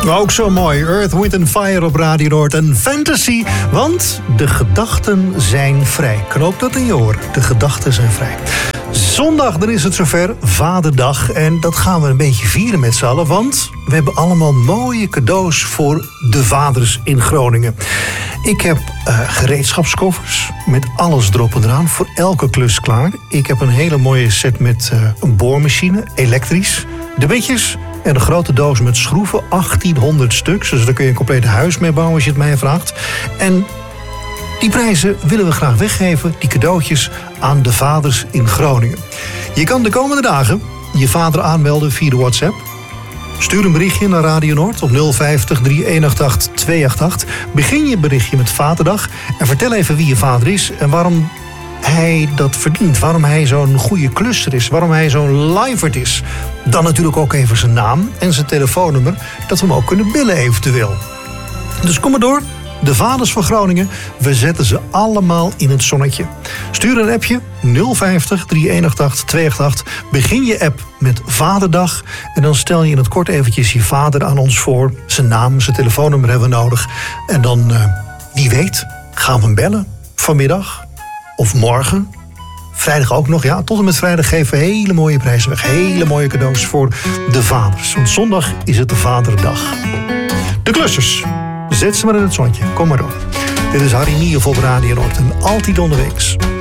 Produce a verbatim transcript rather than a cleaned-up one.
Ook zo mooi. Earth, Wind and Fire op Radio Noord. En Fantasy, want de gedachten zijn vrij. Knoop dat in je oren. De gedachten zijn vrij. Zondag, dan is het zover, Vaderdag. En dat gaan we een beetje vieren met z'n allen. Want we hebben allemaal mooie cadeaus voor de vaders in Groningen. Ik heb uh, gereedschapskoffers met alles erop en eraan. Voor elke klus klaar. Ik heb een hele mooie set met uh, een boormachine, elektrisch. De bitjes en een grote doos met schroeven, achttienhonderd stuks. Dus daar kun je een compleet huis mee bouwen als je het mij vraagt. En die prijzen willen we graag weggeven, die cadeautjes, aan de vaders in Groningen. Je kan de komende dagen je vader aanmelden via de WhatsApp. Stuur een berichtje naar Radio Noord op nul vijftig, drie een acht acht, twee acht acht. Begin je berichtje met Vaderdag en vertel even wie je vader is en waarom hij dat verdient. Waarom hij zo'n goede klusser is. Waarom hij zo'n liverd is. Dan natuurlijk ook even zijn naam en zijn telefoonnummer, dat we hem ook kunnen bellen eventueel. Dus kom maar door. De vaders van Groningen, we zetten ze allemaal in het zonnetje. Stuur een appje, nul vijftig, drie een acht acht, twee acht acht. Begin je app met Vaderdag. En dan stel je in het kort eventjes je vader aan ons voor. Zijn naam, zijn telefoonnummer hebben we nodig. En dan, uh, wie weet, gaan we hem bellen. Vanmiddag of morgen. Vrijdag ook nog, ja. Tot en met vrijdag geven we hele mooie prijzen weg. Hele mooie cadeaus voor de vaders. Want zondag is het de Vaderdag. De klussers. Zet ze maar in het zonnetje. Kom maar door. Dit is Harry Niehoff op Radio Noord en altijd onderweeks.